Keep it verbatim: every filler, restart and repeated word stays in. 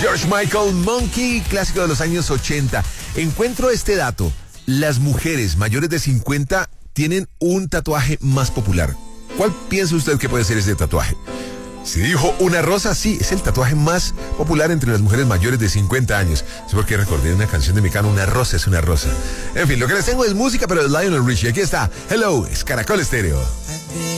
George Michael, Monkey, clásico de los años ochenta. Encuentro este dato. Las mujeres mayores de cincuenta tienen un tatuaje más popular. ¿Cuál piensa usted que puede ser ese tatuaje? Si dijo una rosa, sí, es el tatuaje más popular entre las mujeres mayores de cincuenta años. Es porque recordé una canción de Mecano, una rosa es una rosa. En fin, lo que les tengo es música, pero es Lionel Richie. Aquí está, Hello, es Caracol Estéreo.